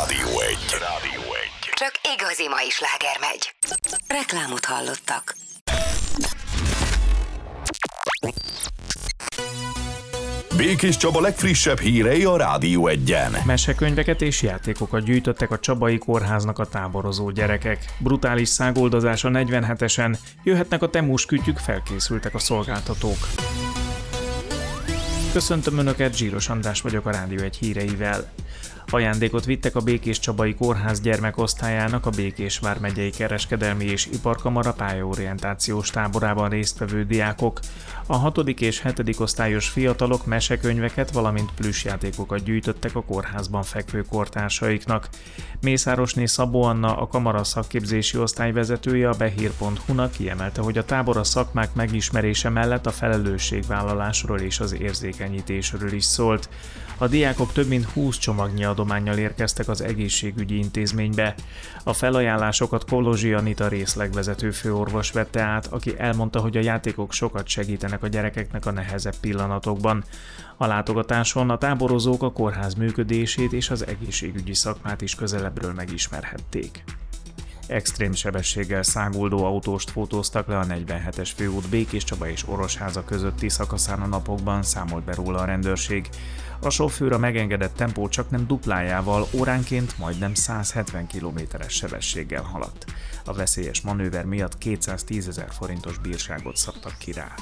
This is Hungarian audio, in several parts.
Rádió 1. Csak igazi mai sláger megy. Reklámot hallottak. Békés Csaba legfrissebb hírei a Rádió 1-en. Mesekönyveket és játékokat gyűjtöttek a Csabai Kórháznak a táborozó gyerekek. Brutális szágoldozás a 47-esen, jöhetnek a Temus kütyük, felkészültek a szolgáltatók. Köszöntöm Önöket, Zsíros András vagyok a Rádió 1 híreivel. Ajándékot vittek a Békés Csabai Kórház gyermekosztályának a Békés vármegyei kereskedelmi és iparkamara pályaorientációs táborában résztvevő diákok. A 6. és 7. osztályos fiatalok mesekönyveket, valamint plüssjátékokat gyűjtöttek a kórházban fekvő kortársaiknak. Mészárosné Szabó Anna, a kamara szakképzési osztályvezetője a behír.hu-nak kiemelte, hogy a tábor a szakmák megismerése mellett a felelősségvállalásról és az érzékenyítésről is szólt. A diákok több mint 20 csomagnyi adománnyal érkeztek az egészségügyi intézménybe. A felajánlásokat Kolozsi Anita részlegvezető főorvos vette át, aki elmondta, hogy a játékok sokat segítenek a gyerekeknek a nehezebb pillanatokban. A látogatáson a táborozók a kórház működését és az egészségügyi szakmát is közelebbről megismerhették. Extrém sebességgel száguldó autóst fotóztak le a 47-es főút Békés Csaba és Orosháza közötti szakaszán a napokban, számolt be róla a rendőrség. A sofőr a megengedett tempó csaknem duplájával óránként majdnem 170 km/s sebességgel haladt. A veszélyes manőver miatt 210 000 forintos bírságot szabtak ki rá.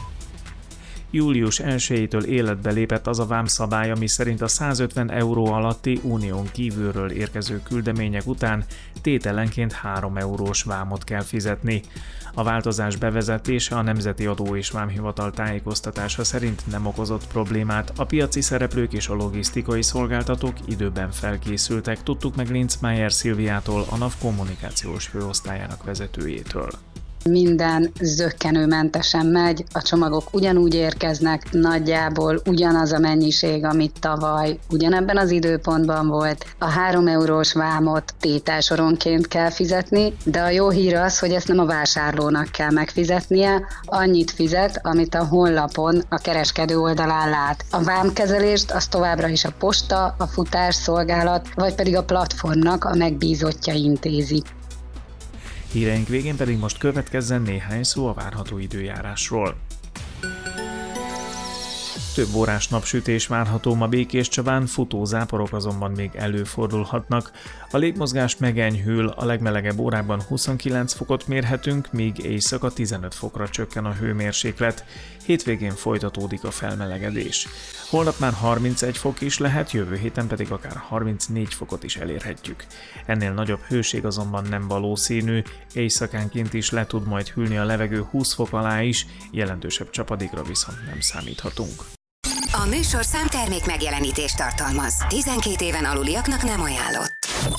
Július 1-től életbe lépett az a vámszabály, ami szerint a 150 euró alatti unión kívülről érkező küldemények után tételenként 3 eurós vámot kell fizetni. A változás bevezetése a Nemzeti Adó és Vámhivatal tájékoztatása szerint nem okozott problémát, a piaci szereplők és a logisztikai szolgáltatók időben felkészültek, tudtuk meg Linzmeier Szilviától, a NAV kommunikációs főosztályának vezetőjétől. Minden zökkenőmentesen megy, a csomagok ugyanúgy érkeznek, nagyjából ugyanaz a mennyiség, amit tavaly ugyanebben az időpontban volt. A 3 eurós vámot tételsoronként kell fizetni, de a jó hír az, hogy ezt nem a vásárlónak kell megfizetnie, annyit fizet, amit a honlapon a kereskedő oldalán lát. A vámkezelést az továbbra is a posta, a futásszolgálat, vagy pedig a platformnak a megbízottja intézi. Híreink végén pedig most következzen néhány szó a várható időjárásról. Több órás napsütés várható ma Békés Csabán, futó záporok azonban még előfordulhatnak. A légmozgás megenyhül, a legmelegebb órákban 29 fokot mérhetünk, míg éjszaka 15 fokra csökken a hőmérséklet. Hétvégén folytatódik a felmelegedés. Holnap már 31 fok is lehet, jövő héten pedig akár 34 fokot is elérhetjük. Ennél nagyobb hőség azonban nem valószínű, éjszakánként is le tud majd hűlni a levegő 20 fok alá is, jelentősebb csapadékra viszont nem számíthatunk. A műsorszám termék megjelenítést tartalmaz. 12 éven aluliaknak nem ajánlott.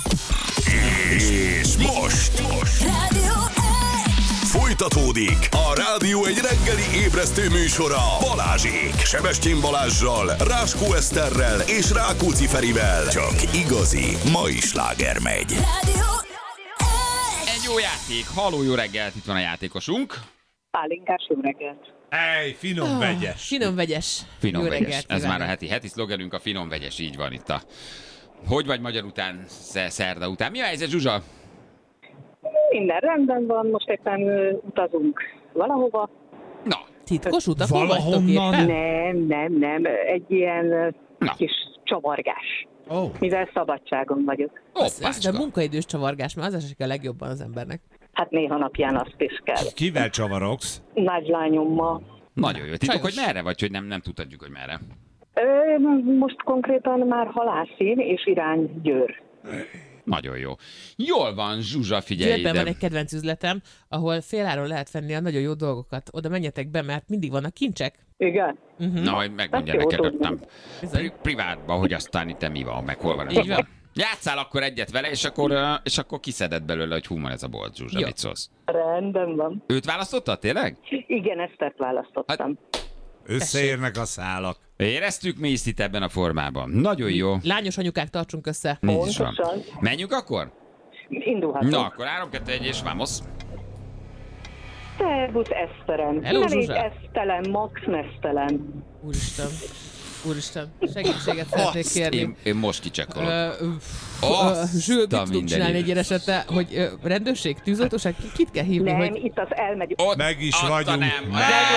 És most Rádió 1! folytatódik a Rádió 1 reggeli ébresztő műsora Balázsék. Sebestyén Balázssal, Ráskó Eszterrel és Rákóczi Ferivel. Csak igazi mai sláger megy. Rádió 1! Egy jó játék. Halló, jó reggelt, itt van a játékosunk. Pálinkás, jó reggelt. Ej, finom vegyes. Finom vegyes. Finom Jó vegyes. reggelt Ez kívánok. már a heti szlogenünk, a finom vegyes, így van itt a... Hogy vagy magyar után, szerda után? Mi a helyzet, Zsuzsa? Minden rendben van, most éppen utazunk valahova. Na, Titkos utakon vagytok Valahonnan? éppen? Nem, egy ilyen Na. kis csavargás, Ó, mivel szabadságon vagyok. Ez de hoppácska. munkaidős csavargás, mert az esik a legjobban az embernek. Hát néha napján azt is kell. kivel csavarogsz? Nagylányommal. Nagyon jó. Titok, Sajnos. hogy merre vagy, hogy nem tudhatjuk, hogy merre. Most konkrétan már Halászín és irány Győr. Nagyon jó. Jól van, Zsuzsa, figyelj Győrben van ide. egy kedvenc üzletem, ahol féláron lehet venni a nagyon jó dolgokat. Oda menjetek be, mert mindig vannak kincsek. Igen? Na, majd megmondja Hát jó, neked, tudni. nem Bizony. privátban, hogy aztán itt mi van, meg hol van ez Így a van. Játsszál akkor egyet vele, és akkor kiszeded belőle, hogy hú, van ez a bolt, Zsuzsa, Jó. mit szólsz? Rendben van. Őt választottad tényleg? Igen, Esztert választottam. Összeérnek a szálak. Éreztük mi is itt ebben a formában. Nagyon jó. Lányos anyukák, tartsunk össze. Így is van. Pontosan. Menjünk akkor? Indulhatunk. Na, akkor 3, 2, 1 és vamos. Szervusz, Eszterem. Hello, Elég Zsuzsa. esztelen, max mesztelen. Úristen. Úristen, segítséget szeretnék kérni. Én most kicsekkolok. Zsül, mit tudunk csinálni egy ilyen esetre, hogy rendőrség, tűzoltóság, kit kell hívni? Nem, hogy... itt az elmegy. Ott Meg is adta vagyunk. Nem.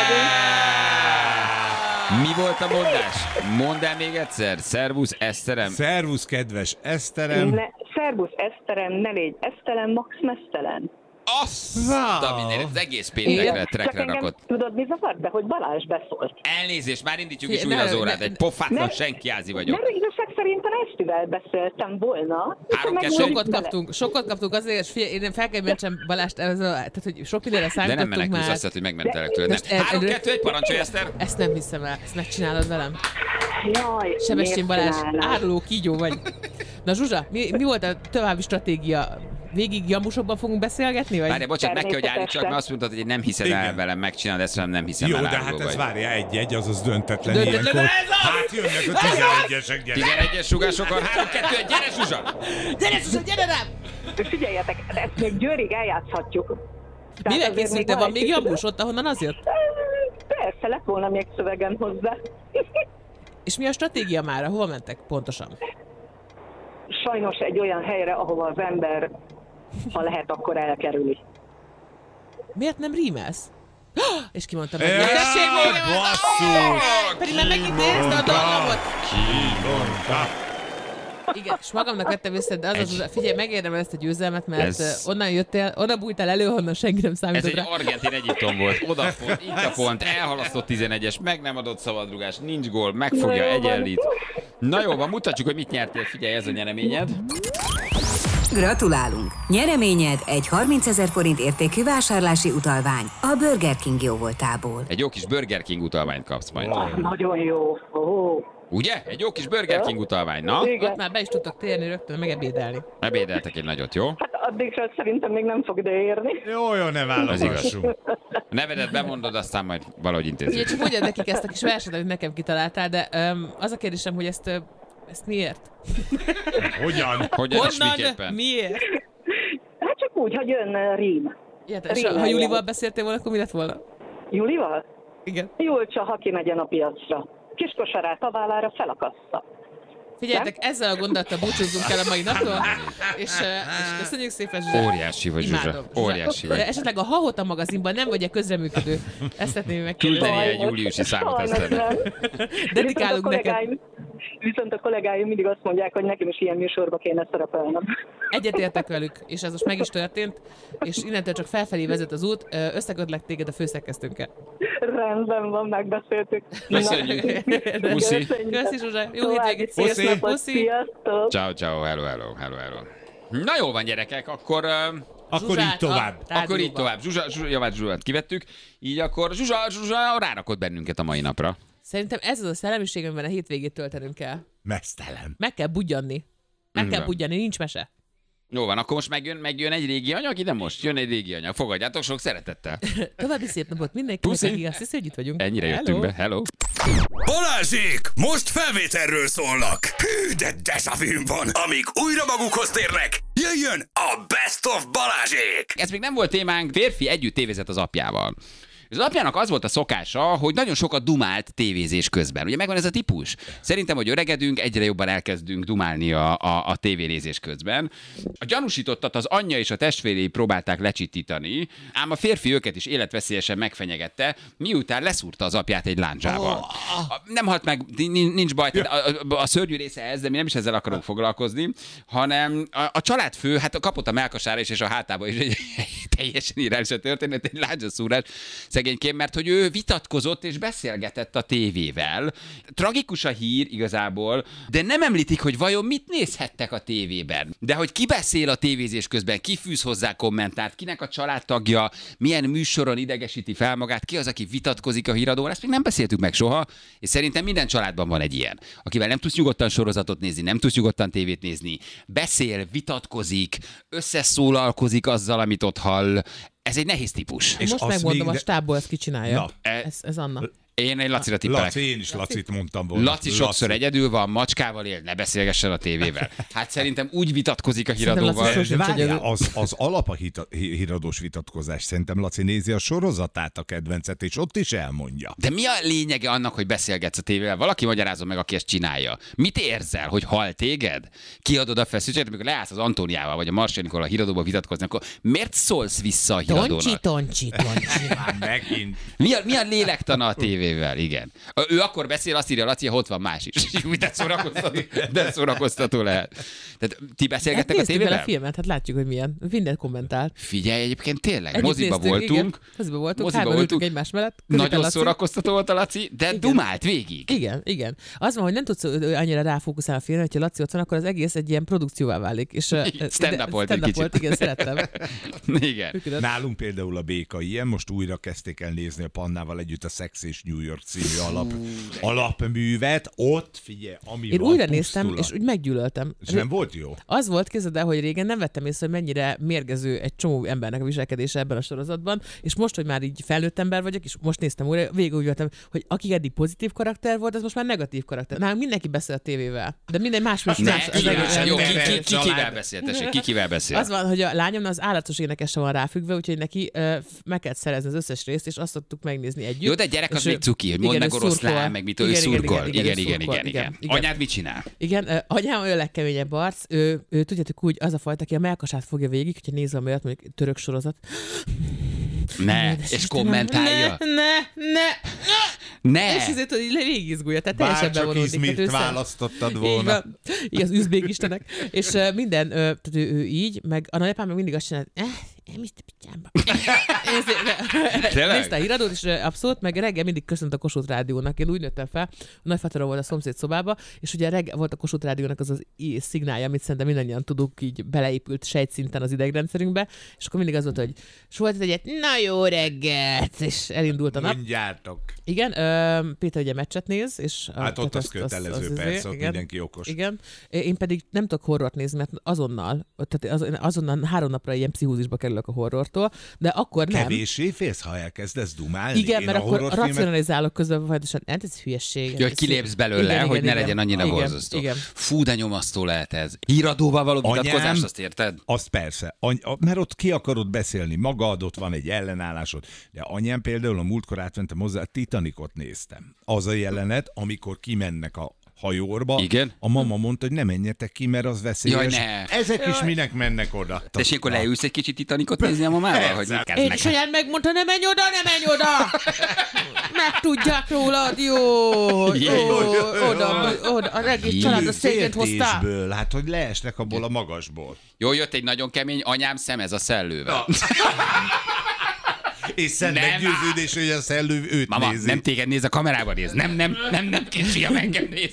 Mi volt a mondás? Mondd el még egyszer. Szervusz, Eszterem. Szervusz, kedves Eszterem. Szerbusz Eszteren, ne légy Esztelen, max mesztelen. Azt a minden, az egész péntekre Csak trekre engem rakott. tudod, mi zavart be, hogy Balázs beszólt. Elnézést, már indítjuk is Ne, újra az ne, órát. ne, Egy pofátlan ne. senkiázi vagyok. Mert igazság szerint a Esztivel beszéltem volna. Sokat kaptunk azért, figyelj, én fel kell mentsem Balást, tehát hogy sok mindenre De nem számítottunk menekülsz, már. azt mondod, hogy megmentelek tőled. Most Nem. 3, 2, 1, parancsolj, Eszter! Ezt nem hiszem el, ezt megcsinálod velem. Jaj, Sebestyén miért Balázs, csinálnád? áruló kígyó vagy. Na Zsuzsa, mi volt a további stratégia? Végig jamusokban fogunk beszélgetni? Vagy? Várjál, bocsánat, meg kell, hogy állítsak, mert azt mondtad, hogy nem hiszed el Igen. velem, megcsinálod, ezt nem hiszem Jó, el. de áruló hát ez vagy. várja egy, azaz döntetlen Döntetlen, ilyenkor. ez az! Hát jönnek a 11-esek, gyere. 11-es rugásokon, 3, 2, 1, gyere Zsuzsa! Gyere Zsuzsa, gyere rám! Figyeljetek, ezt még Győrig eljátszhatjuk. Tehát Mivel azért készült, még van még egy- jamus ott, ahonnan az jött? Persze, lett volna még szövegem hozzá. És mi a stratégia mára? Hol mentek pontosan? Sajnos egy olyan helyre, ahova az ember, ha lehet, akkor elkerüli. Miért nem rímelsz? És kimondtam meg. Ja, Tessék még! basszus! Pedig már megint érezte a dallamot. Kivonta. Igen, és magamnak vettem észre, de az, figyelj, megérdemel ezt a győzelmet, mert Ez- onnan jöttél, onnan bújtál elő, honnan senki nem Ez számított egy rá. argentin Egyiptom volt. Oda pont, itt a pont, elhalasztott 11-es, meg nem adott szabadrugás, nincs gól, megfogja, Na jó van. egyenlít. Na jó van, mutatjuk, hogy mit nyertél. Figyelj, ez a nyereményed. Gratulálunk! Nyereményed egy 30 000 forint értékű vásárlási utalvány a Burger King jóvoltából. Egy jó kis Burger King utalványt kapsz majd. Nagyon jó. Ugye? Egy jó kis Burger King utalvány, na? Ott már be is tudtak térni rögtön, meg ebédelni. Ebédeltek egy nagyot, jó? Hát addigra szerintem még nem fog ide érni. Jó, ne válogassunk. A nevedet bemondod, aztán majd valahogy Ugye intézzük. csak mondjad nekik ezt a kis verset, amit nekem kitaláltál, de az a kérdésem, hogy ezt miért? Hogyan? Hogyan és Honnan? miképpen? Miért? Hát csak úgy, hogy jön rím. Érted? És ha Julival beszéltél volna, akkor mi lett volna? Julival? Igen. Julcsa, ha kimegyen a piacra. Kis kosarát a vállára felakassza. Figyeljetek, ezzel a gondolattal búcsúzzunk el a mai naptól, és köszönjük szépen, Zsuzsa. Óriási vagy, Zsuzsa. Imádom. Óriási vagy. Esetleg a Hahota magazinban nem vagy-e közreműködő? Ezt szeretném megkérdezni. Küldeni egy júliusi számot Sajnos Eszternek. nem. Dedikálunk neked. Viszont a kollégáim mindig azt mondják, hogy nekem is ilyen műsorba kéne szerepelnem. Egyetértek velük, és ez most meg is történt, és innentől csak felfelé vezet az út. Összekötlek téged a főszerkesztőnkkel. Rendben van, megbeszéltük. Köszönjük. Na, Puszi. Köszi, Zsuzsa. Jó További hétvégét. szép Puszi. napot, Puszi. Sziasztok! Ciao, ciao, hello. Na jó van, gyerekek, akkor... Akkor Zsuzsát így tovább. a Akkor így rádióba. tovább. Zsuzsát kivettük, így akkor Zsuzsa rárakott bennünket a mai napra. Szerintem ez az a szellemiség, amiben a hétvégét töltenünk kell. Mesztelen. Meg kell budjanni. Meg kell Igen. budjanni, nincs mese. Jó van, akkor most megjön egy régi anyag, ide most jön egy régi anyag. Fogadjátok sok szeretettel. További szép napot mindenkinek, Puszi. aki azt hiszi, hogy itt vagyunk. Ennyire Hello. jöttünk be. Hello. Balázsék! Most felvételről szólnak! Hű, de dezsavűm van! Amíg újra magukhoz térnek, jöjjön a Best of Balázsék! Ez még nem volt témánk, férfi együtt tévézett az apjával. Az apjának az volt a szokása, hogy nagyon sokat dumált tévézés közben. Ugye megvan ez a típus? Szerintem, hogy öregedünk, egyre jobban elkezdünk dumálni a tévénézés közben. A gyanúsítottat az anyja és a testvéréi próbálták lecsitítani, ám a férfi őket is életveszélyesen megfenyegette, miután leszúrta az apját egy lándzsával. Nem halt meg, nincs baj, a szörnyű része ez, de mi nem is ezzel akarunk foglalkozni, hanem a családfő, hát kapott a melkasára is, és a hátába is egy teljesen irányos történet, egy lándzsaszúrás szegényként, mert hogy ő vitatkozott és beszélgetett a tévével. Tragikus a hír igazából, de nem említik, hogy vajon mit nézhettek a tévében. De hogy ki beszél a tévézés közben, ki fűz hozzá kommentárt, kinek a családtagja, milyen műsoron idegesíti fel magát, ki az, aki vitatkozik a híradóval, ezt még nem beszéltük meg soha, és szerintem minden családban van egy ilyen, akivel nem tudsz nyugodtan sorozatot nézni, nem tudsz nyugodtan tévét nézni, beszél, vitatkozik, összeszólalkozik azzal, amit ott hall. Ez egy nehéz típus. És Most azt megmondom, még a stábból ezt kicsinálja. Na. Ez Anna. Én egy Lacira tippelek. Laci, én is Lacit mondtam volna. Laci sokszor egyedül van, macskával él, ne beszélgessen a tévével. Hát szerintem úgy vitatkozik a híradóval. Laci sosem Várjál, az alap a híradós vitatkozás. Szerintem Laci nézi a sorozatát, a kedvencet, és ott is elmondja. De mi a lényege annak, hogy beszélgetsz a tévével? Valaki magyarázza meg, aki ezt csinálja. Mit érzel, hogy hal téged? Kiadod a feszültséget, amikor leállsz az Antóniával, vagy a Marsianikol a híradóba vitatkozni, akkor miért szólsz vissza a híradónak? Toncsi. Már megint. Mi a lélektana a tévével? Igen. Ő akkor beszél, azt írja, Laci, ott van más is. Úgy de szórakoztató lehet. Tehát ti beszélgettek a Néztük tévével? vele a filmet, hát látjuk, hogy milyen. Mindent kommentált. Figyelj, egyébként tényleg, Együtt moziba néztük, voltunk. igen. Moziba voltunk, egymás mellett. középen Nagyon Laci. szórakoztató volt a Laci, de Igen. dumált végig. Igen. Az van, hogy nem tudsz annyira ráfókuszálni a filmre, hogyha Laci ott van, akkor az egész egy ilyen produkcióvá válik. És Stand-up volt egy kicsit. igen, szerettem. Igen. Működött. Nálunk például a Béka ilyen, most újra kezdték el nézni a Pannával együtt a Sex és New York című alapművet. Ott, figyelj, ami Én van, újra néztem, pusztulat. és úgy meggyűlöltem. És nem volt jó? Az volt, képzeld el, hogy régen nem vettem észre, hogy mennyire mérgező egy csomó embernek a viselkedése ebben a sorozatban, és most, hogy már így felnőtt ember vagyok, és most néztem újra, végig úgy voltam, hogy aki eddig pozitív karakter volt, az most már negatív karakter. Nálunk mindenki beszél a tévével, de minden más Ne, jó, nem, kivel beszélt, tessék, kivel beszél? Az van, hogy a lányom az állatos énekese van ráfüggve, úgyhogy neki meg kellett szerezni az összes részt, és azt szoktuk megnézni együtt. Jó, de gyerek az És még ő- cuki, hogy mondd igen, meg ő oroszlán, szurkol. meg mit ő szurkol. Igen. Igen. Anyád mit csinál? Igen, anyám ő a legkeményebb arc, ő tudjátok úgy, az a fajta, aki a melkasát fogja végig, hogyha nézve olyat, mondjuk török sorozat. Ne, Édes és Istenem, kommentálja. Ne! És Ne! ezért, hogy végigizgulja, tehát teljesen Bárcsak bevonódik. Izmirt Tehát ő választottad Így volna. van. Igen, az üzbék istenek. És minden, tehát ő így, meg a nagyapám meg mindig azt csinál, Mr. Picsámba. Tényleg? Nézte a híradót, és abszolút, meg reggel mindig köszönt a Kossuth Rádiónak. Én úgy nőttem fel, a nagyfaterom volt a szomszéd szobába, és ugye reggel volt a Kossuth Rádiónak az szignálja, amit szerintem mindannyian tudunk, így beleépült sejtszinten az idegrendszerünkbe, és akkor mindig az volt, hogy volt egyet, na jó reggelt, és elindult a nap. Mondjátok. Igen, Péter ugye meccset néz, és... Hát ott az azt- kötelező, persze, ott igen. mindenki okos. Igen. Én pedig nem tudok horrort nézni, mert azonnal 3 napra ilyen pszichózisba kerülök a horrortól, de akkor nem. Kevéssé félsz, ha elkezdesz dumálni? Igen, Én mert a akkor horrorfilmet- racionalizálok közben folyamatosan, ez hülyesség. Ja, hogy kilépsz belőle, hogy ne legyen annyira borzasztó. Igen. Fú, de nyomasztó lehet ez. Híradóval való Anyám- vitatkozás, azt érted? Azt persze, mert ott ki akarod beszélni magad, ott van egy ellenállásod. De anyám például a múltkor átmentem hozzá, a Titanicot néztem. Az a jelenet, amikor kimennek a hajóba. Igen? A mama mondta, hogy ne menjetek ki, mert az veszélyes. Jaj, ne. Ezek is minek mennek oda? És akkor leülsz egy kicsit Titanicot nézni a mamával? Hogy mit kezd Én meg? is anyád megmondta, ne menj oda! Megtudják rólad, jó, oda, a egész család a széket hoztál. Féltésből, hát hogy leesnek abból a magasból. Jó, jött egy nagyon kemény anyám szemez a szellővel. És szent Nem. meggyőződés, hogy a szellő őt Mama, nézi. nem téged néz, a kamerában néz. Nem, kicsi, engem néz.